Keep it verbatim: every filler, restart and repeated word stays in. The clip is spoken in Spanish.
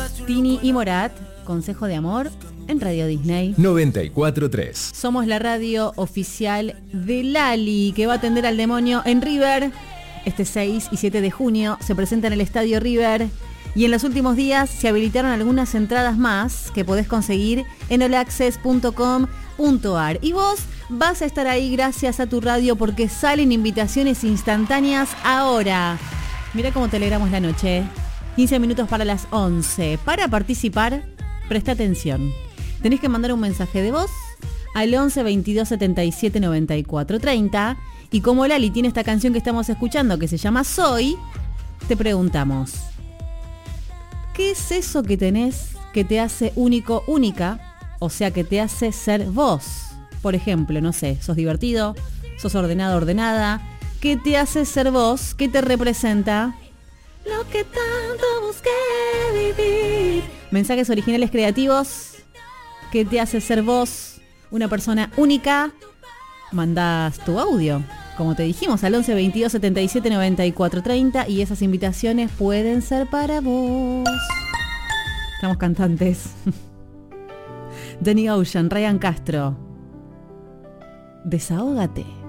Tini y Morat, Consejo de Amor, en Radio Disney noventa y cuatro punto tres. Somos la radio oficial de Lali, que va a atender al demonio en River. Este seis y siete de junio se presenta en el Estadio River. Y en los últimos días se habilitaron algunas entradas más que podés conseguir en all access punto com punto a r. Y vos vas a estar ahí gracias a tu radio porque salen invitaciones instantáneas ahora. Mira cómo te alegramos la noche. quince minutos para las once. Para participar, presta atención. Tenés que mandar un mensaje de voz al once veintidós setenta y siete noventa y cuatro treinta. Y como Lali tiene esta canción que estamos escuchando que se llama Soy, te preguntamos: ¿qué es eso que tenés que te hace único, única? O sea, que te hace ser vos. Por ejemplo, no sé, sos divertido, sos ordenado, ordenada. ¿Qué te hace ser vos? ¿Qué te representa? Lo que tanto busqué vivir. Mensajes originales creativos. ¿Qué te hace ser vos? Una persona única. Mandás tu audio, como te dijimos, al once veintidós setenta y siete noventa y cuatro treinta. Y esas invitaciones pueden ser para vos. Estamos cantantes. Danny Ocean, Ryan Castro. Desahógate.